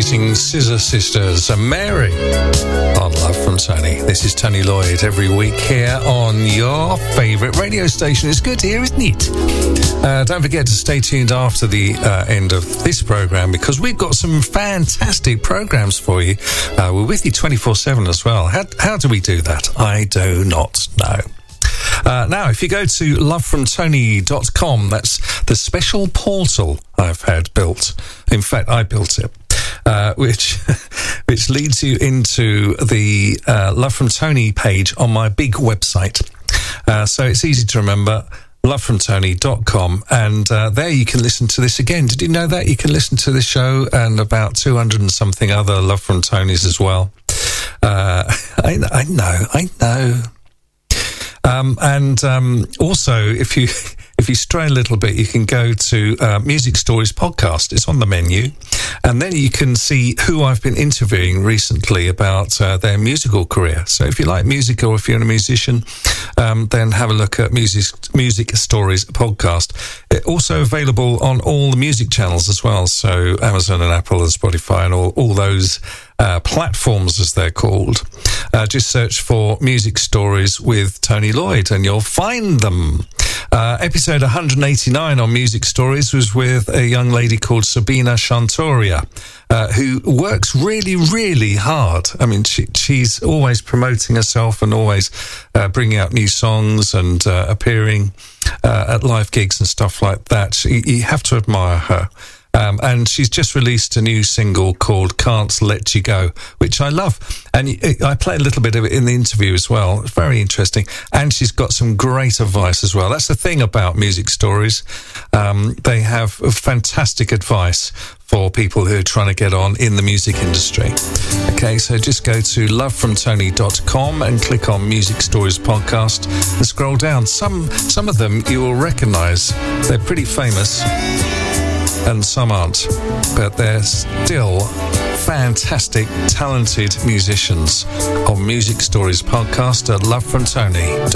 amazing Scissor Sisters and Mary on Love from Tony. This is Tony Lloyd every week here on your favourite radio station. It's good to hear, isn't it? Don't forget to stay tuned after the end of this programme, because we've got some fantastic programmes for you. We're with you 24/7 as well. How do we do that? I do not know. Now, if you go to lovefromtony.com, that's the special portal I've had built. In fact, I built it, which leads you into the Love from Tony page on my big website. So it's easy to remember, lovefromtony.com, and there you can listen to this again. Did you know that? You can listen to this show and about 200 and something other Love from Tonys as well. I know. Also, if you stray a little bit, you can go to Music Stories Podcast. It's on the menu, and then you can see who I've been interviewing recently about their musical career. So if you like music, or if you're a musician, then have a look at Music Stories Podcast. It's also available on all the music channels as well, so Amazon and Apple and Spotify and all those platforms, as they're called. Just search for Music Stories with Tony Lloyd and you'll find them. Episode 189 on Music Stories was with a young lady called Sabina Chantoria, who works really, really hard. I mean, she's always promoting herself and always bringing out new songs and appearing at live gigs and stuff like that. You have to admire her. And she's just released a new single called Can't Let You Go, which I love. And I play a little bit of it in the interview as well. It's very interesting. And she's got some great advice as well. That's the thing about Music Stories. They have fantastic advice for people who are trying to get on in the music industry. Okay, so just go to lovefromtony.com and click on Music Stories Podcast and scroll down. Some of them you will recognise. They're pretty famous. And some aren't, but they're still fantastic, talented musicians on Music Stories Podcast at Love from Tony.